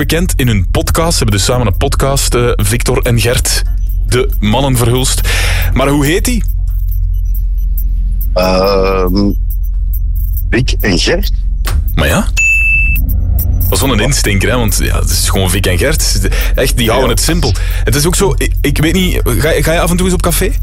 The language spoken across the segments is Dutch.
bekend in hun podcast. Ze hebben dus samen een podcast, Victor en Gert, de mannen verhulst. Maar hoe heet die? Vic en Gert. Maar ja... Dat is wel een instinker, hè? Want ja, het is gewoon Vic en Gert. Echt, die houden het simpel. Het is ook zo, ik weet niet, ga je af en toe eens op café?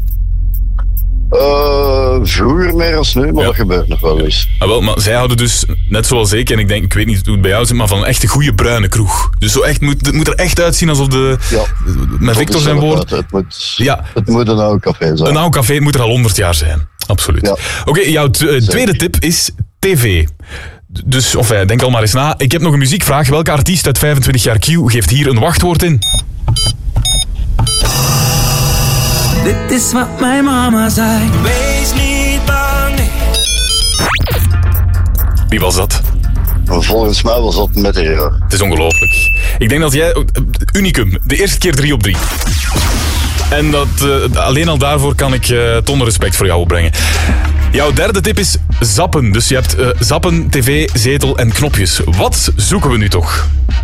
Vroeger meer als nu, maar dat gebeurt nog wel eens. Ah, wel, maar zij houden dus, net zoals ik, en ik weet niet hoe het bij jou zit, maar van een echte goede bruine kroeg. Dus zo echt, het moet er echt uitzien alsof met Victor zijn woord... Het moet een oud café zijn. Een oud café moet er al 100 jaar zijn. Absoluut. Ja. Oké, jouw tweede tip is tv. Dus, denk al maar eens na. Ik heb nog een muziekvraag. Welke artiest uit 25 jaar Q geeft hier een wachtwoord in? Dit is wat mijn mama zei. Wees niet bang. Wie was dat? Volgens mij was dat met de hero. Het is ongelooflijk. Ik denk dat jij... Unicum. De eerste keer 3 op 3. En alleen al daarvoor kan ik tonnen respect voor jou opbrengen. Jouw derde tip is zappen. Dus je hebt zappen, tv, zetel en knopjes. Wat zoeken we nu toch?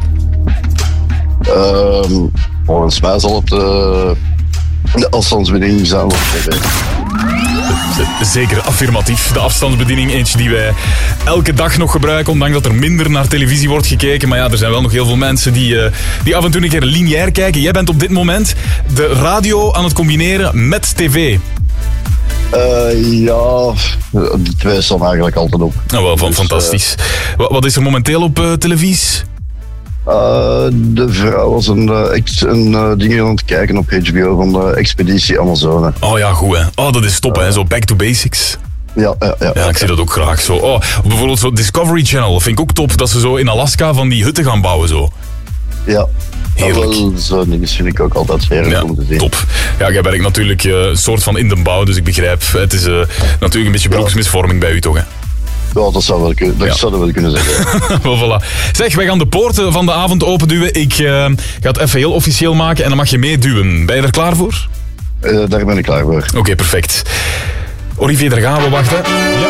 Volgens mij zal het de afstandsbediening zijn op tv. Zeker, affirmatief. De afstandsbediening, eentje die wij elke dag nog gebruiken, ondanks dat er minder naar televisie wordt gekeken. Maar ja, er zijn wel nog heel veel mensen die af en toe een keer lineair kijken. Jij bent op dit moment de radio aan het combineren met tv. Ja, die twee staan eigenlijk altijd op. Nou, wel, dus, fantastisch. Wat is er momenteel op televisie? De vrouw was een ding aan het kijken op HBO van de Expeditie Amazone. Oh ja, goed hè. Oh, dat is top hè. Zo back to basics. Ja, ik zie dat ook graag zo. Oh, bijvoorbeeld zo Discovery Channel. Vind ik ook top dat ze zo in Alaska van die hutten gaan bouwen zo. Ja. Heerlijk. Zo'n dingen vind ik ook altijd heerlijk om te zien. Top. Ja, jij werkt natuurlijk een soort van in de bouw, dus ik begrijp. Het is natuurlijk een beetje beroepsmisvorming bij u toch hè? Ja, dat zou wel kunnen zeggen. Voilà. Zeg, wij gaan de poorten van de avond openduwen. Ik ga het even heel officieel maken en dan mag je meeduwen. Ben je er klaar voor? Daar ben ik klaar voor. Oké, perfect. Olivier, daar gaan we. Wacht, hè. Ja.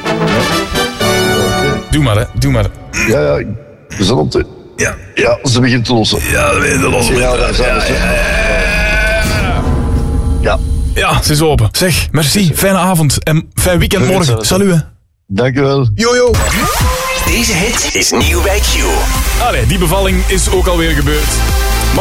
Doe maar, hè. Doe maar. Ja. We zijn op de... Ja, ze begint te lossen. Ja, ze begint te lossen. Ja, daar zijn we. Ja. Ja, ze is open. Zeg, merci. Fijne avond en fijn weekend morgen. Salut, hè. Dankjewel. Yo. Deze hit is nieuw bij Q. Allee, die bevalling is ook alweer gebeurd.